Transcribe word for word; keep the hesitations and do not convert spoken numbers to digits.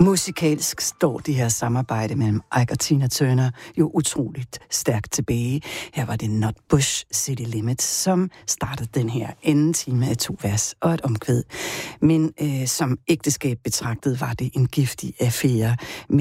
Musikalsk står det her samarbejde mellem Ike og Tina Turner jo utroligt stærkt tilbage. Her var det Not Bush City Limits, som startede den her anden time af to vers og et omkvæd. Men øh, som ægteskab betragtet var det en giftig affære.